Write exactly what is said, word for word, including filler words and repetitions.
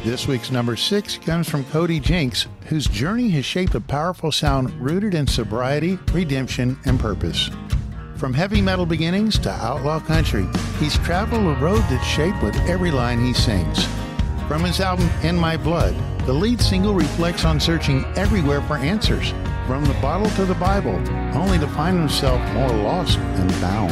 This week's number six comes from Cody Jinks, whose journey has shaped a powerful sound rooted in sobriety, redemption, and purpose. From heavy metal beginnings to outlaw country, he's traveled a road that's shaped with every line he sings. From his album In My Blood, the lead single reflects on searching everywhere for answers, from the bottle to the Bible, only to find himself more lost than found.